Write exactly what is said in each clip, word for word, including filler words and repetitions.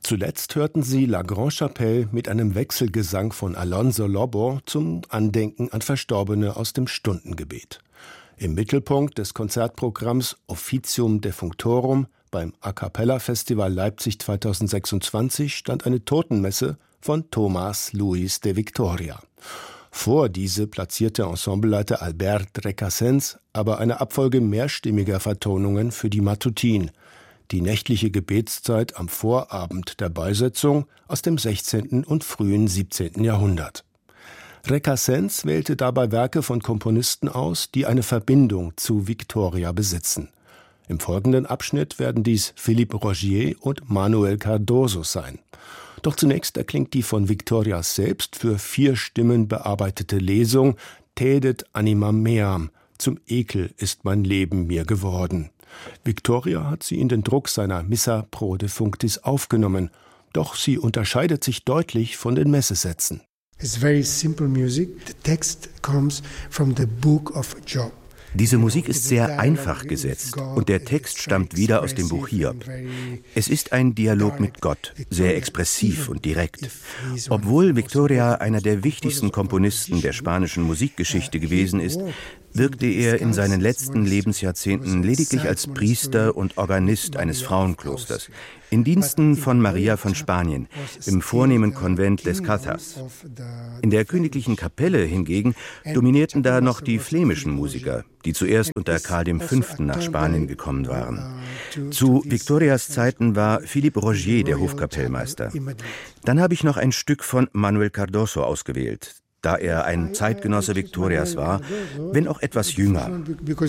Zuletzt hörten Sie La Grande-Chapelle mit einem Wechselgesang von Alonso Lobo zum Andenken an Verstorbene aus dem Stundengebet. Im Mittelpunkt des Konzertprogramms Officium Defunctorum beim A Cappella Festival Leipzig zweitausendsechsundzwanzig stand eine Totenmesse von Tomás Luis de Victoria. Vor diese platzierte Ensembleleiter Albert Recasens aber eine Abfolge mehrstimmiger Vertonungen für die Matutin, die nächtliche Gebetszeit am Vorabend der Beisetzung aus dem sechzehnten und frühen siebzehnten Jahrhundert. Recasens wählte dabei Werke von Komponisten aus, die eine Verbindung zu Victoria besitzen. Im folgenden Abschnitt werden dies Philippe Rogier und Manuel Cardoso sein. Doch zunächst erklingt die von Victoria selbst für vier Stimmen bearbeitete Lesung Tedet anima meam, zum Ekel ist mein Leben mir geworden. Victoria hat sie in den Druck seiner Missa pro defunctis aufgenommen, doch sie unterscheidet sich deutlich von den Messesätzen. It's very simple music. The text comes from the book of Job. Diese Musik ist sehr einfach gesetzt und der Text stammt wieder aus dem Buch Hiob. Es ist ein Dialog mit Gott, sehr expressiv und direkt. Obwohl Victoria einer der wichtigsten Komponisten der spanischen Musikgeschichte gewesen ist, wirkte er in seinen letzten Lebensjahrzehnten lediglich als Priester und Organist eines Frauenklosters, in Diensten von Maria von Spanien, im vornehmen Konvent des Cazas. In der königlichen Kapelle hingegen dominierten da noch die flämischen Musiker, die zuerst unter Karl dem Fünften nach Spanien gekommen waren. Zu Victorias Zeiten war Philippe Rogier der Hofkapellmeister. Dann habe ich noch ein Stück von Manuel Cardoso ausgewählt, da er ein Zeitgenosse Victorias war, wenn auch etwas jünger.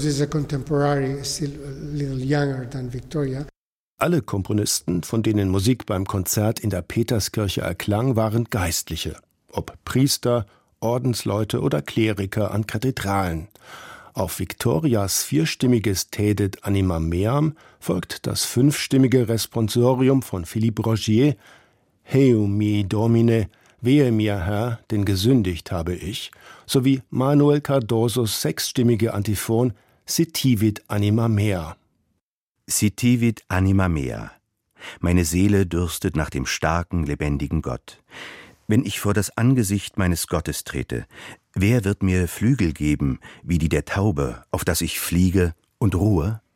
Alle Komponisten, von denen Musik beim Konzert in der Peterskirche erklang, waren Geistliche, ob Priester, Ordensleute oder Kleriker an Kathedralen. Auf Victorias vierstimmiges Tedet anima meam folgt das fünfstimmige Responsorium von Philippe Rogier, Heu mi Domine, wehe mir, Herr, denn gesündigt habe ich, sowie Manuel Cardosos sechsstimmige Antiphon Sitivit anima mea. Sitivit anima mea. Meine Seele dürstet nach dem starken, lebendigen Gott. Wenn ich vor das Angesicht meines Gottes trete, wer wird mir Flügel geben, wie die der Taube, auf dass ich fliege und ruhe?